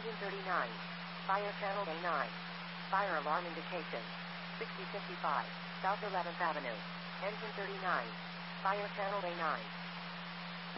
Engine 39. Fire channel A9. Fire alarm indication. 6055. South 11th Avenue. Engine 39. Fire channel A9.